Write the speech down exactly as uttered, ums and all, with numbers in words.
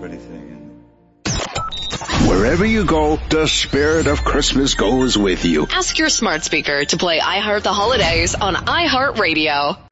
pretty thing. Wherever you go, the spirit of Christmas goes with you. Ask your smart speaker to play I Heart the Holidays on iHeartRadio.